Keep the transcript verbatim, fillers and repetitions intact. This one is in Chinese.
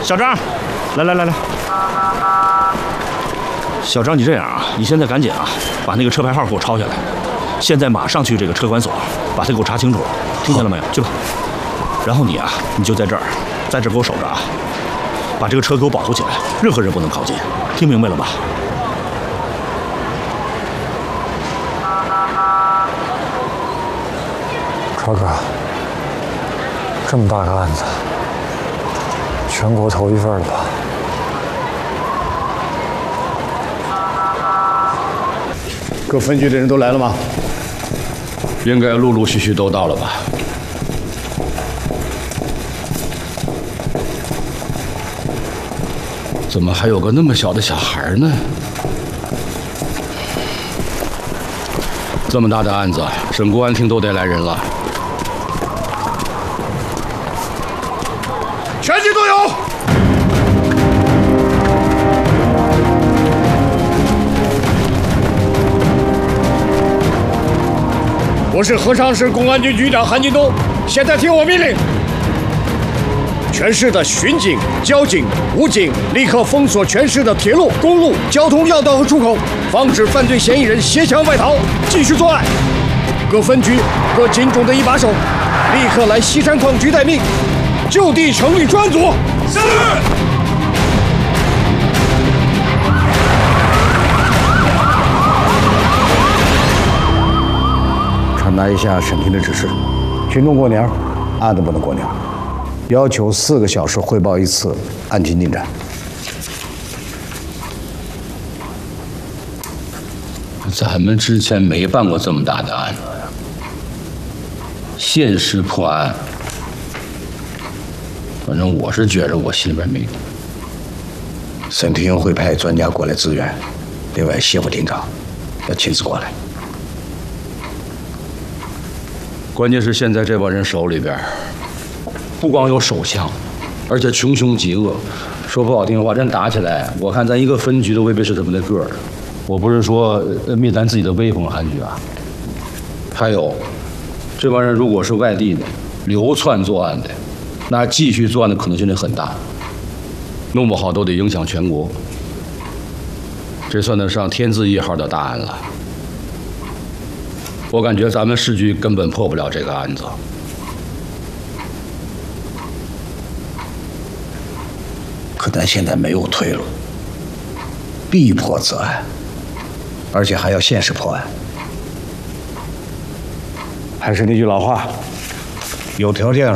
小张，来来来来，小张，你这样啊，你现在赶紧啊，把那个车牌号给我抄下来，现在马上去这个车管所，把它给我查清楚，听见了没有？去吧。然后你啊，你就在这儿，在这儿给我守着啊，把这个车给我保护起来，任何人不能靠近，听明白了吧？ 超哥，这么大个案子，全国头一份了吧？ 各分局的人都来了吗？ 应该陆陆续续都到了吧？怎么还有个那么小的小孩呢？这么大的案子，省公安厅都得来人了。 全体都有。我是河昌市公安局局长韩金东，现在听我命令，全市的巡警、交警、武警立刻封锁全市的铁路、公路、交通要道和出口，防止犯罪嫌疑人携枪外逃，继续作案。各分局、各警种的一把手，立刻来西山矿局待命，就地成立专案组。是。 传达一下审庭的指示：群众过年，案子不能过年，要求四个小时汇报一次案情进展。 咱们之前没办过这么大的案子呀，限时破案。反正我是觉着我心里边没底。 审庭会派专家过来支援，另外谢副庭长要亲自过来。 关键是现在这帮人手里边，不光有手枪，而且穷凶极恶。说不好听的话，真打起来，我看咱一个分局都未必是他们的个儿。我不是说灭咱自己的威风安局啊。还有，这帮人如果是外地的流窜作案的，那继续作案的可能性就很大，弄不好都得影响全国。这算得上天字一号的大案了。我感觉咱们市局根本破不了这个案子。 可咱现在没有退路，必破此案，而且还要限时破案。还是那句老话，有条件